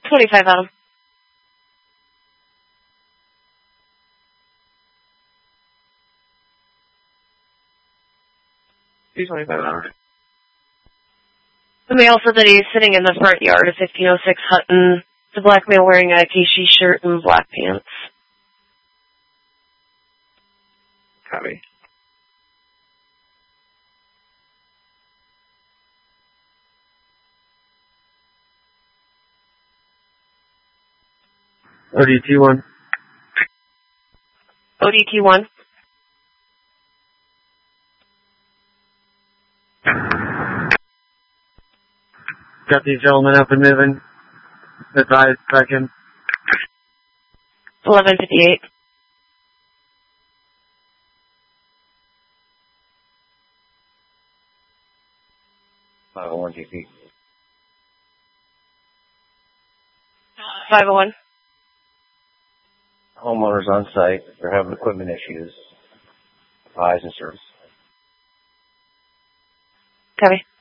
25 Adam. The male said that he's sitting in the front yard of 1506 Hutton. The black male wearing a Casey shirt and black pants. Copy. ODT1. ODT1. Got these gentlemen up and moving. Advised second. 1158. One GP. 501. Homeowners on site. They're having equipment issues. Eyes and service. Copy.